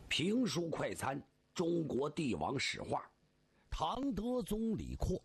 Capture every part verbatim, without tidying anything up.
评书快餐，中国帝王史话，唐德宗李阔。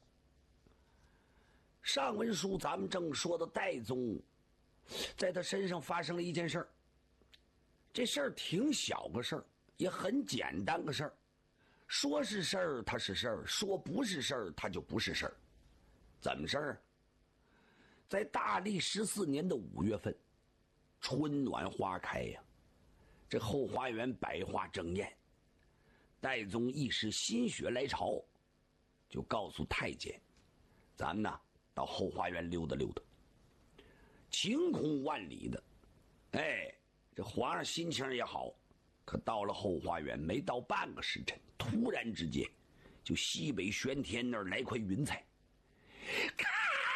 上文书咱们正说的戴宗，在他身上发生了一件事儿。这事儿挺小个事儿，也很简单个事儿。说是事儿，它是事儿；说不是事儿，它就不是事儿。怎么事儿？在大历十四年的五月份，春暖花开呀，这后花园百花争艳。戴宗一时心血来潮，就告诉太监：“咱们呢，到后花园溜达溜达。”晴空万里的，哎，这皇上心情也好。可到了后花园，没到半个时辰，突然之间，就西北玄天那儿来块云彩，咔！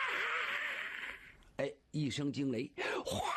哎，一声惊雷，哗！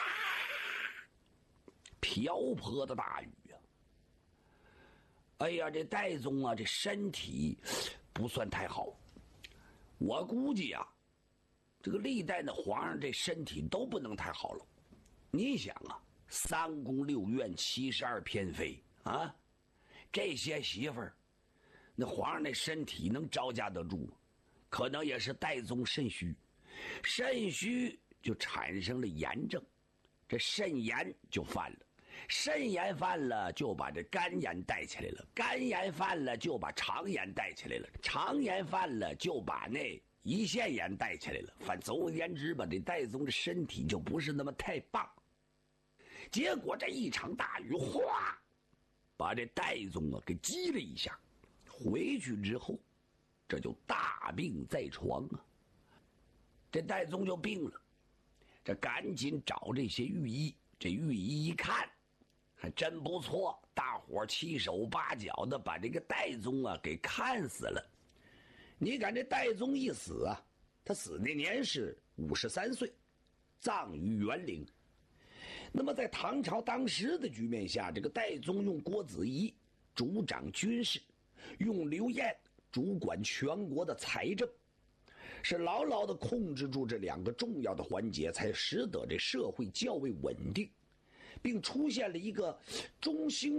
瓢泼的大雨啊！哎呀，这戴宗啊，这身体不算太好。我估计啊，这个历代的皇上这身体都不能太好了。你想啊，三宫六院七十二偏妃啊，这些媳妇儿，那皇上那身体能招架得住吗？可能也是戴宗肾虚，肾虚就产生了炎症，这肾炎就犯了。肾炎犯了，就把这肝炎带起来了；肝炎犯了，就把肠炎带起来了；肠炎犯了，就把那胰腺炎带起来了。反总而言之吧，这戴宗的身体就不是那么太棒。结果这一场大雨，哗，把这戴宗啊给击了一下。回去之后，这就大病在床啊。这戴宗就病了，这赶紧找这些御医。这御医一看，还真不错，大伙七手八脚的把这个戴宗啊给看死了。你看这戴宗一死啊，他死那年是五十三岁，葬于园陵。那么在唐朝当时的局面下，这个戴宗用郭子仪主掌军事，用刘晏主管全国的财政，是牢牢地控制住这两个重要的环节，才使得这社会较为稳定，并出现了一个中兴